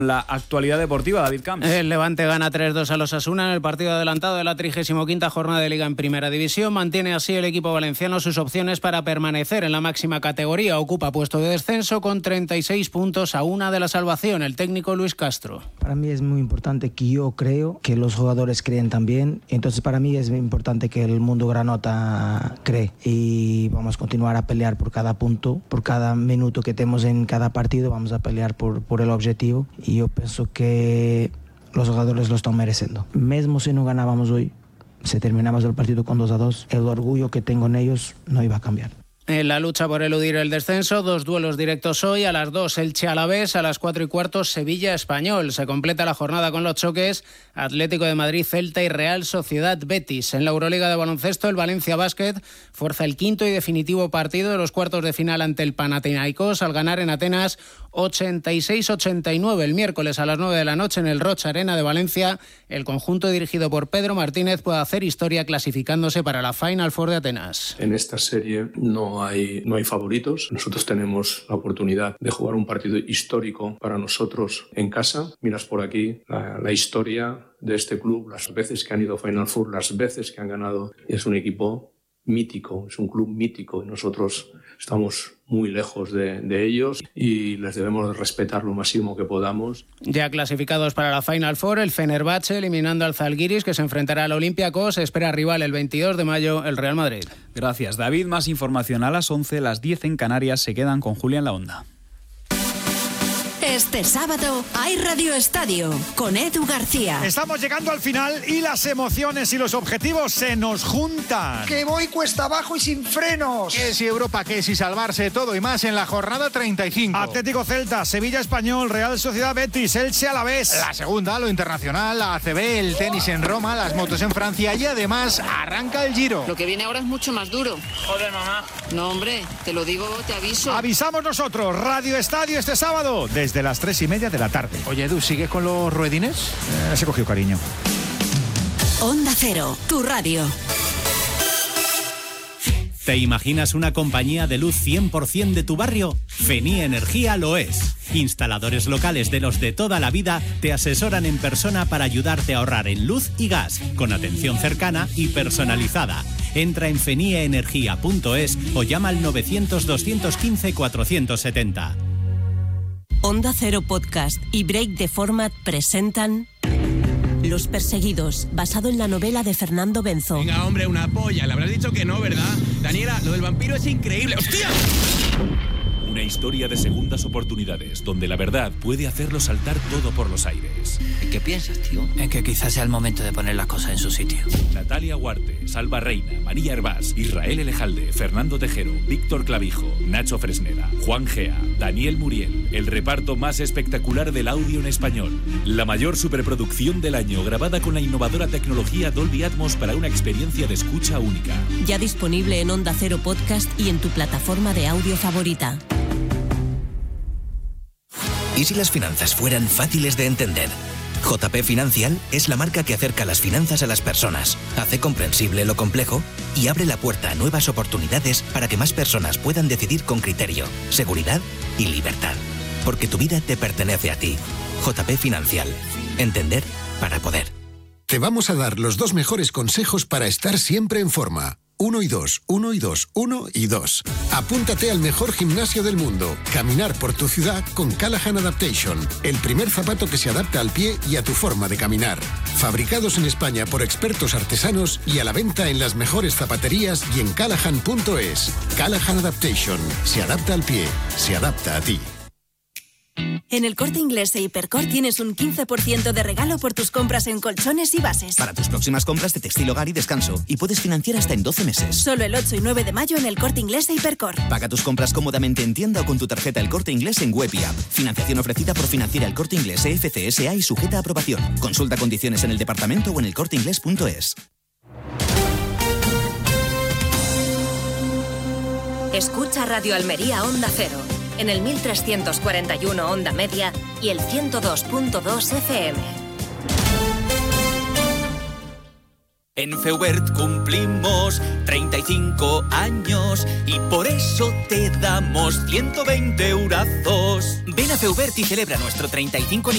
La actualidad deportiva, David Camps. El Levante gana 3-2 a los Osasuna en el partido adelantado de la 35ª jornada de Liga en Primera División. Mantiene así el equipo valenciano sus opciones para permanecer en la máxima categoría. Ocupa puesto de descenso con 36 puntos a una de la salvación. El técnico Luis Castro. Para mí es muy importante que yo creo, que los jugadores creen también. Entonces para mí es muy importante que el mundo granota cree. Y vamos a continuar a pelear por cada punto, por cada minuto que tenemos en cada partido. Vamos a pelear por el objetivo. Y yo pienso que los jugadores lo están mereciendo. Mesmo si no ganábamos hoy, si terminamos el partido con 2-2, el orgullo que tengo en ellos no iba a cambiar. En la lucha por eludir el descenso, 2 duelos directos hoy. A las 2 Elche Alavés, a las 4:15 Sevilla Español. Se completa la jornada con los choques Atlético de Madrid, Celta y Real Sociedad Betis. En la Euroliga de baloncesto, el Valencia Basket fuerza el quinto y definitivo partido de los cuartos de final ante el Panathinaikos al ganar en Atenas 86-89. El miércoles a las 9 de la noche en el Rocha Arena de Valencia, el conjunto dirigido por Pedro Martínez puede hacer historia clasificándose para la Final Four de Atenas. En esta serie no hay favoritos. Nosotros tenemos la oportunidad de jugar un partido histórico para nosotros en casa. Miras por aquí la historia de este club, las veces que han ido a Final Four, las veces que han ganado. Es un equipo mítico, es un club mítico y nosotros estamos muy lejos de ellos y les debemos respetar lo máximo que podamos. Ya clasificados para la Final Four, el Fenerbahce eliminando al Zalgiris, que se enfrentará al Olympiacos. Espera rival el 22 de mayo, el Real Madrid. Gracias, David. Más información a las 11, las 10 en Canarias. Se quedan con Julia en la Onda. Este sábado hay Radio Estadio con Edu García. Estamos llegando al final y las emociones y los objetivos se nos juntan. Que voy cuesta abajo y sin frenos. Que si Europa, que si salvarse, todo y más en la jornada 35. Atlético Celta, Sevilla Español, Real Sociedad Betis, Elche Alavés. La segunda, lo internacional, la ACB, el tenis en Roma, las motos en Francia y además arranca el Giro. Lo que viene ahora es mucho más duro. Joder, mamá. No, hombre, te lo digo, te aviso. Avisamos nosotros, Radio Estadio este sábado, desde las 3:30 de la tarde. Oye, Edu, ¿sigues con los ruedines? Se cogió cariño. Onda Cero, tu radio. ¿Te imaginas una compañía de luz 100% de tu barrio? Fenie Energía lo es. Instaladores locales de los de toda la vida te asesoran en persona para ayudarte a ahorrar en luz y gas, con atención cercana y personalizada. Entra en fenieenergia.es o llama al 900-215-470. Onda Cero Podcast y Break the Format presentan Los Perseguidos, basado en la novela de Fernando Benzo. Venga, hombre, una polla. Le habrás dicho que no, ¿verdad? Daniela, lo del vampiro es increíble. ¡Hostia! Una historia de segundas oportunidades, donde la verdad puede hacerlo saltar todo por los aires. ¿En qué piensas, tío? En que quizás sea el momento de poner las cosas en su sitio. Natalia Huarte, Salva Reina, María Hervás, Israel Elejalde, Fernando Tejero, Víctor Clavijo, Nacho Fresneda, Juan Gea, Daniel Muriel. El reparto más espectacular del audio en español. La mayor superproducción del año, grabada con la innovadora tecnología Dolby Atmos para una experiencia de escucha única. Ya disponible en Onda Cero Podcast y en tu plataforma de audio favorita. ¿Y si las finanzas fueran fáciles de entender? JP Financial es la marca que acerca las finanzas a las personas, hace comprensible lo complejo y abre la puerta a nuevas oportunidades para que más personas puedan decidir con criterio, seguridad y libertad. Porque tu vida te pertenece a ti. JP Financial. Entender para poder. Te vamos a dar los 2 mejores consejos para estar siempre en forma. 1 y 2, 1 y 2, 1 y 2. Apúntate al mejor gimnasio del mundo. Caminar por tu ciudad con Callahan Adaptation. El primer zapato que se adapta al pie y a tu forma de caminar. Fabricados en España por expertos artesanos y a la venta en las mejores zapaterías y en callahan.es. Callahan Adaptation. Se adapta al pie. Se adapta a ti. En el Corte Inglés e Hipercor tienes un 15% de regalo por tus compras en colchones y bases. Para tus próximas compras de textil, hogar y descanso. Y puedes financiar hasta en 12 meses. Solo el 8 y 9 de mayo en el Corte Inglés e Hipercor. Paga tus compras cómodamente en tienda o con tu tarjeta El Corte Inglés en web y app. Financiación ofrecida por Financiera El Corte Inglés FCSA y sujeta a aprobación. Consulta condiciones en el departamento o en elcorteinglés.es. Escucha Radio Almería Onda Cero. En el 1341 Onda Media y el 102.2 FM. En Feubert cumplimos 35 años y por eso te damos 120 eurazos. Ven a Feubert y celebra nuestro 35 aniversario